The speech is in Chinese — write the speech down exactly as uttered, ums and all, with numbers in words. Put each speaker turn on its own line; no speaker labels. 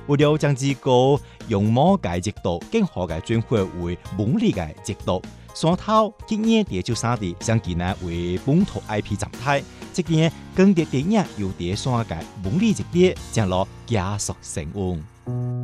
为了将之高用毛嘅热度更好嘅转化为猛烈嘅热度，山头今年第九三地相机呢为本土 I P 状态，这边更迭电影由第山嘅猛烈热点降落加速升温。